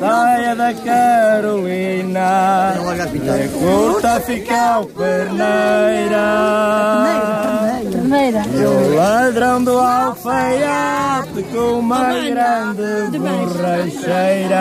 saia da Carolina, a curta fica ao perneira, e o ladrão do alfaiate com uma grande borracheira.